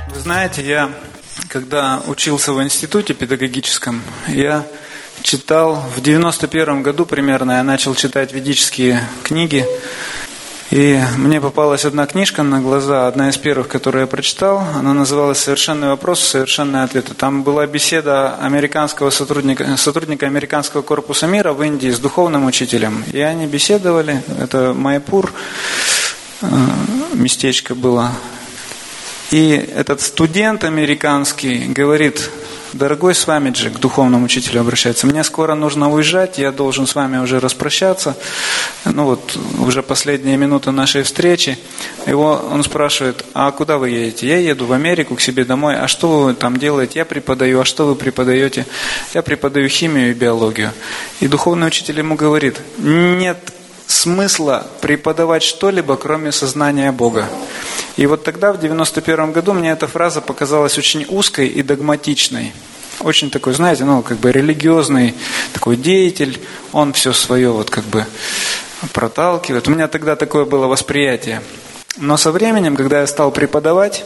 Вы знаете, я, когда учился в институте педагогическом, я читал, в 91 году примерно я начал читать ведические книги, и мне попалась одна книжка на глаза, одна из первых, которую я прочитал, она называлась «Совершенный вопрос, совершенные ответы». Там была беседа американского сотрудника американского корпуса мира в Индии с духовным учителем, и они беседовали, это Майпур, местечко было. И этот студент американский говорит: дорогой Свамиджи, к духовному учителю обращается, мне скоро нужно уезжать, я должен с вами уже распрощаться. Уже последние минуты нашей встречи. Он спрашивает: а куда вы едете? Я еду в Америку, к себе домой. А что вы там делаете? Я преподаю. А что вы преподаете? Я преподаю химию и биологию. И духовный учитель ему говорит: нет смысла преподавать что-либо, кроме сознания Бога. И вот тогда, в 91 году, мне эта фраза показалась очень узкой и догматичной. Очень такой, знаете, религиозный такой деятель, он все свое проталкивает. У меня тогда такое было восприятие. Но со временем, когда я стал преподавать,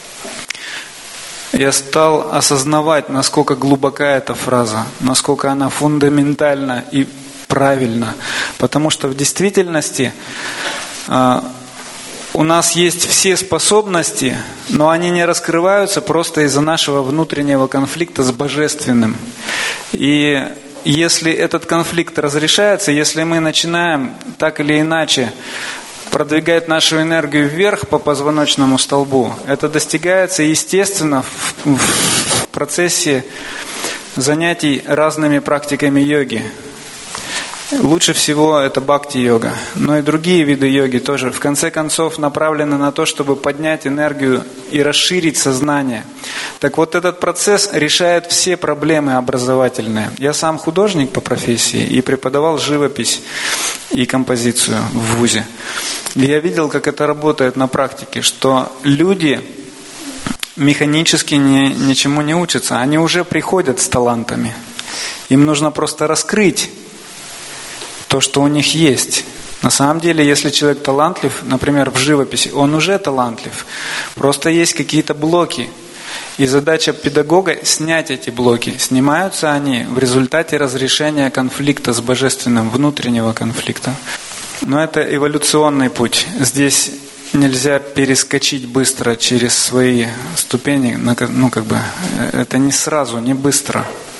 я стал осознавать, насколько глубока эта фраза, насколько она фундаментальна и правильно, потому что в действительности у нас есть все способности, но они не раскрываются просто из-за нашего внутреннего конфликта с Божественным. И если этот конфликт разрешается, если мы начинаем так или иначе продвигать нашу энергию вверх по позвоночному столбу, это достигается естественно в процессе занятий разными практиками йоги. Лучше всего это бхакти-йога, но и другие виды йоги тоже в конце концов направлены на то, чтобы поднять энергию и расширить сознание. Так вот, этот процесс решает все проблемы образовательные. Я сам художник по профессии и преподавал живопись и композицию в вузе. И я видел, как это работает на практике, что люди механически ничему не учатся, они уже приходят с талантами. Им нужно просто раскрыть то, что у них есть. На самом деле, если человек талантлив, например, в живописи, он уже талантлив. Просто есть какие-то блоки. И задача педагога — снять эти блоки. Снимаются они в результате разрешения конфликта с Божественным, внутреннего конфликта. Но это эволюционный путь. Здесь нельзя перескочить быстро через свои ступени. Это не сразу, не быстро.